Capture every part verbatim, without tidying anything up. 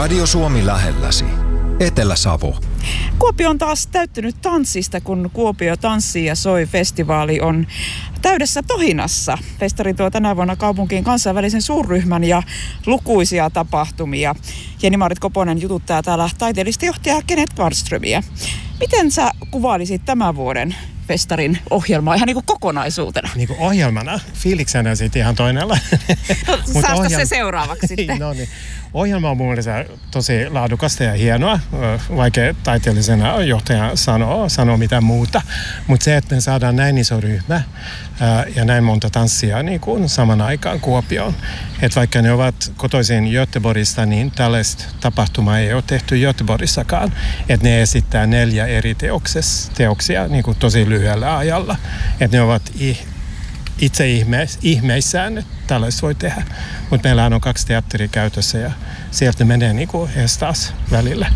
Radio Suomi lähelläsi. Etelä-Savo. Kuopio on taas täyttynyt tanssista, kun Kuopio tanssii ja soi -festivaali on täydessä tohinassa. Festari tuo tänä vuonna kaupunkiin kansainvälisen suurryhmän ja lukuisia tapahtumia. Jenni-Maarit Koponen jututtaa täällä taiteellista johtaja Kenneth Kvarnströmiä. Miten sä kuvailisit tämän vuoden festarin ohjelmaa ihan niin kuin kokonaisuutena? Niin kuin ohjelmana? Fiiliksenä sitten ihan toinella. No, saasta ohjel... se seuraavaksi sitten. no niin. Ohjelma on mun mielestä tosi laadukasta ja hienoa, vaikea taiteellisena johtaja sanoo, sanoo mitään muuta. Mutta se, että me saadaan näin iso ryhmä ää, ja näin monta tanssia niin kuin saman aikaan Kuopioon. Että vaikka ne ovat kotoisin Göteborgista, niin tällaista tapahtumaa ei ole tehty Göteborgissakaan. Että ne esittää neljä eri teoksia niin kuin tosi lyhyellä ajalla. Että ne ovat ih- itse ihme- ihmeissään, että tällaista voi tehdä. Mutta meillähän on kaksi teatteria käytössä ja sieltä menee niinku ees taas välillä,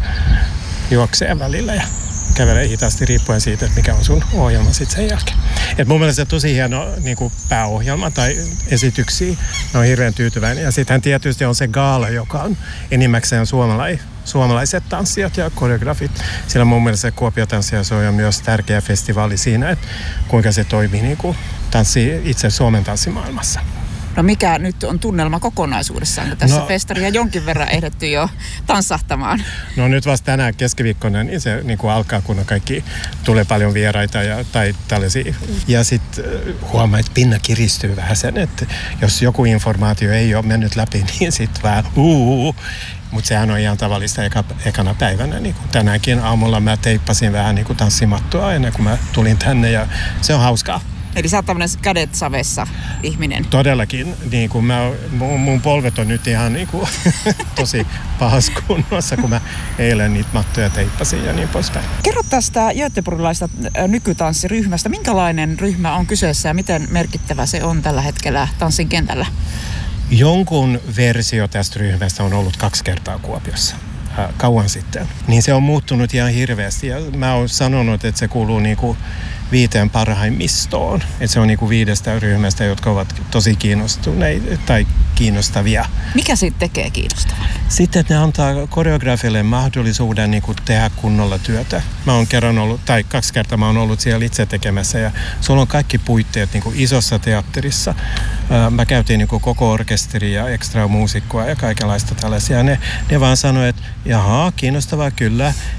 juoksee välillä ja kävelee hitaasti riippuen siitä, että mikä on sun ohjelma sitten sen jälkeen. Et mun mielestä se on tosi hieno niinku pääohjelma tai esityksiä. Ne on hirveän tyytyväinen. Ja sittenhän tietysti on se gaala, joka on enimmäkseen suomalai, suomalaiset tanssijat ja koreografit. Sillä mun mielestä Kuopio tanssijat on myös tärkeä festivaali siinä, että kuinka se toimii niinku tanssi itse Suomen tanssimaailmassa. No mikä nyt on tunnelma kokonaisuudessaan, kun tässä no, festaria jonkin verran ehdetty jo tanssahtamaan? No nyt vasta tänään keskiviikkona, niin se niin kuin alkaa, kun kaikki tulee paljon vieraita ja, tai tällaisia. Ja sitten huomaa, että pinna kiristyy vähän sen, että jos joku informaatio ei ole mennyt läpi, niin sitten vähän uuu. Mutta sehän on ihan tavallista eka, ekana päivänä. Niin kuin tänäänkin aamulla mä teippasin vähän niin kuin tanssimattua ennen kuin mä tulin tänne ja se on hauskaa. Eli sä oot tämmönen kädet savessa ihminen. Todellakin. Niin kuin mä, mun, mun polvet on nyt ihan niin kuin, tosi pahassa kunnossa, kun mä eilen niitä mattoja teippasin ja niin poispäin. Kerro tästä göteborgilaista nykytanssiryhmästä. Minkälainen ryhmä on kyseessä ja miten merkittävä se on tällä hetkellä tanssin kentällä? Jonkun versio tästä ryhmästä on ollut kaksi kertaa Kuopiossa. Kauan sitten. Niin se on muuttunut ihan hirveästi ja mä oon sanonut, että se kuuluu niinku viiteen parhaimmistoon. Että se on niinku viidestä ryhmästä, jotka ovat tosi kiinnostuneita tai kiinnostavia. Mikä siitä tekee kiinnostavaa? Sitten, että ne antaa koreografille mahdollisuuden niinku tehdä kunnolla työtä. Mä oon kerran ollut, tai kaksi kertaa mä oon ollut siellä itse tekemässä ja sulla on kaikki puitteet niinku isossa teatterissa. Mä käytiin niinku koko orkesteri ja ekstra muusikkoa ja kaikenlaista tällaisia. Ne, ne vaan sanoi, että jaha, kiinnostavaa kyllä.